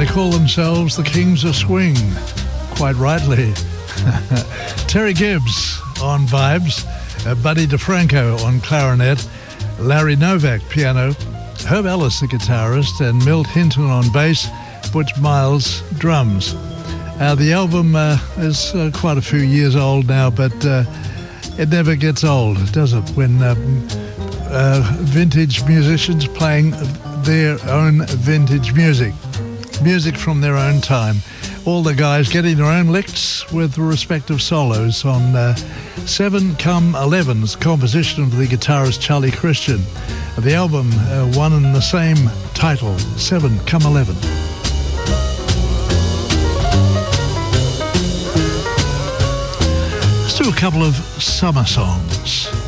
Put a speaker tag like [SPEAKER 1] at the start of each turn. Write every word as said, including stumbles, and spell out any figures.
[SPEAKER 1] They call themselves the Kings of Swing, quite rightly. Terry Gibbs on vibes, uh, Buddy DeFranco on clarinet, Larry Novak piano, Herb Ellis the guitarist, and Milt Hinton on bass, Butch Miles drums. Uh, the album uh, is uh, quite a few years old now, but uh, it never gets old, does it? When um, uh, vintage musicians playing their own vintage music, music from their own time. All the guys getting their own licks with respective solos on uh, seven come eleven's composition of the guitarist Charlie Christian. The album, uh, one and the same title, seven come eleven. Let's do a couple of summer songs.